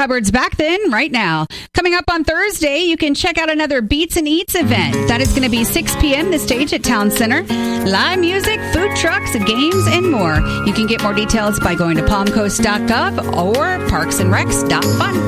Hubbard's Back Then right now. Coming up on Thursday, you can check out another Beats and Eats event. That is going to be 6 p.m. the stage at Town Center. Live music, food trucks, games, and more. You can get more details by going to palmcoast.gov or parksandrecs.fun.